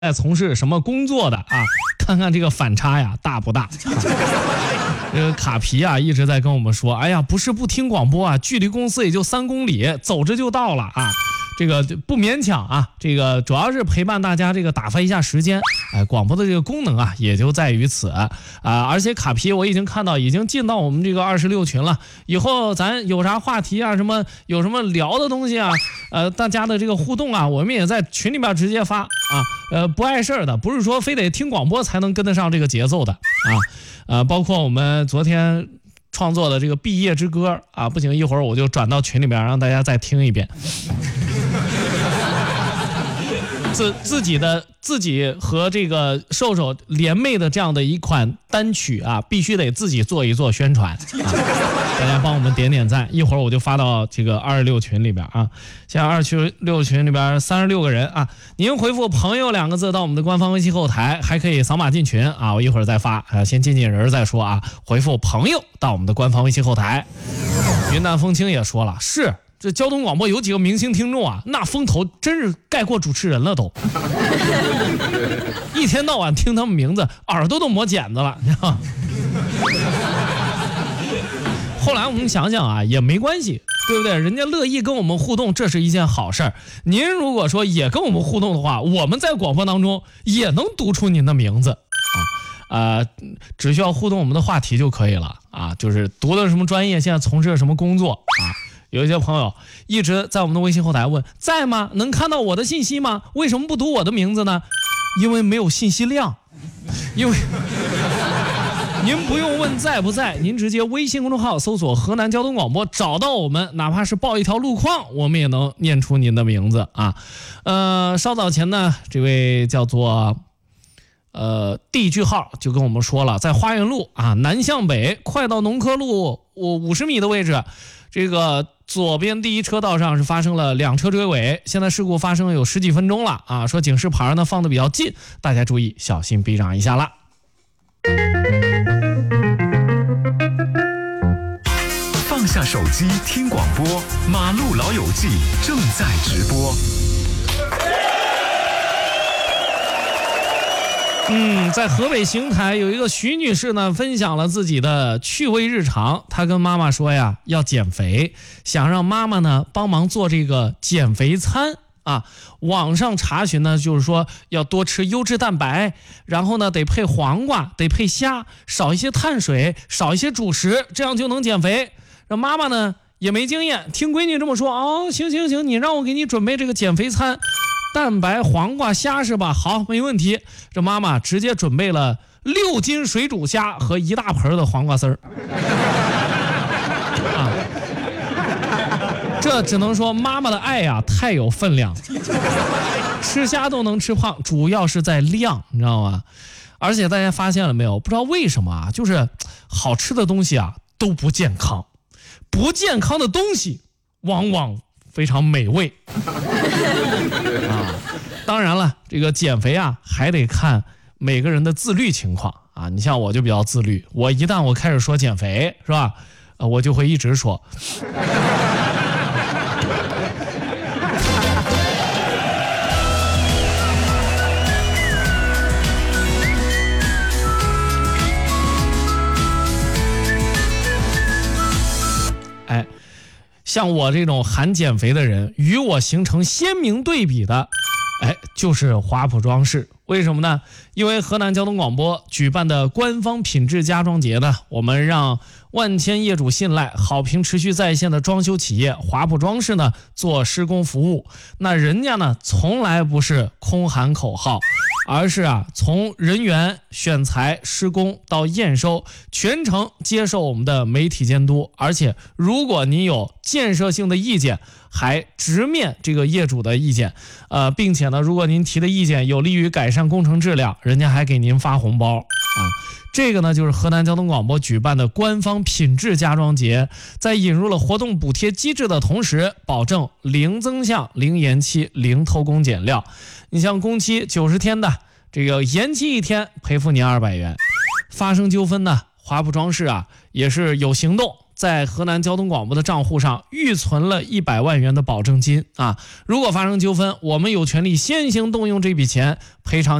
在从事什么工作的啊？看看这个反差呀，大不大？这个卡皮啊一直在跟我们说，哎呀，不是不听广播啊，距离公司也就3公里，走着就到了啊。这个不勉强啊，这个主要是陪伴大家这个打发一下时间。哎，广播的这个功能啊，也就在于此啊。而且卡皮我已经看到已经进到我们这个26群了。以后咱有啥话题啊，有什么聊的东西啊，大家的这个互动啊，我们也在群里边直接发啊。不碍事儿的，不是说非得听广播才能跟得上这个节奏的啊。包括我们昨天创作的这个毕业之歌啊，不行，一会儿我就转到群里边让大家再听一遍。自己和这个瘦瘦联袂的这样的一款单曲啊，必须得自己做一做宣传啊！大家帮我们点点赞，一会儿我就发到这个26群里边啊。现在26群里边36个人啊，您回复朋友2个字到我们的官方微信后台，还可以扫码进群啊。我一会儿再发先进人再说啊。回复朋友到我们的官方微信后台。云淡风轻也说了，是这交通广播有几个明星听众啊，那风头真是盖过主持人了都。一天到晚听他们名字，耳朵都磨茧子了，你知道吗？后来我们想想啊，也没关系，对不对？人家乐意跟我们互动，这是一件好事儿。您如果说也跟我们互动的话，我们在广播当中也能读出您的名字只需要互动我们的话题就可以了啊，就是读的什么专业，现在从事什么工作啊。有一些朋友一直在我们的微信后台问，在吗？能看到我的信息吗？为什么不读我的名字呢？因为没有信息量。因为您不用问在不在，您直接微信公众号搜索河南交通广播，找到我们，哪怕是报一条路况，我们也能念出您的名字啊。稍早前呢，这位叫做D 句号就跟我们说了，在花园路啊南向北快到农科路50米的位置，这个左边第一车道上是发生了2车追尾，现在事故发生了有10几分钟了啊，说警示牌呢放得比较近，大家注意小心避让一下啦。 放下手机听广播，马路老友记正在直播。 在河北邢台有一个徐女士呢，分享了自己的趣味日常。她跟妈妈说呀，要减肥，想让妈妈呢帮忙做这个减肥餐啊。网上查询呢，就是说要多吃优质蛋白，然后呢得配黄瓜，得配虾，少一些碳水，少一些主食，这样就能减肥。让妈妈呢也没经验，听闺女这么说，行，你让我给你准备这个减肥餐。蛋白黄瓜虾是吧？好，没问题。这妈妈直接准备了6斤水煮虾和1大盆的黄瓜丝儿。这只能说妈妈的爱呀太有分量，吃虾都能吃胖，主要是在量，你知道吗？而且大家发现了没有？不知道为什么啊，就是好吃的东西啊都不健康，不健康的东西往往非常美味当然了，这个减肥啊还得看每个人的自律情况啊。你像我就比较自律，我一旦我开始说减肥是吧，我就会一直说。像我这种喊减肥的人，与我形成鲜明对比的，就是华普装饰。为什么呢？因为河南交通广播举办的官方品质家装节呢，我们让万千业主信赖、好评持续在线的装修企业华普装饰呢做施工服务。那人家呢从来不是空喊口号，而是从人员选材、施工到验收，全程接受我们的媒体监督。而且如果你有建设性的意见，还直面这个业主的意见，并且呢，如果您提的意见有利于改善工程质量，人家还给您发红包啊。这个呢，就是河南交通广播举办的官方品质家装节，在引入了活动补贴机制的同时，保证零增项、零延期、零偷工减料。你像工期90天的，这个延期1天赔付您200元。发生纠纷呢，华普装饰也是有行动。 在河南交通广播的账户上预存了100万元的保证金啊。如果发生纠纷，我们有权利先行动用这笔钱赔偿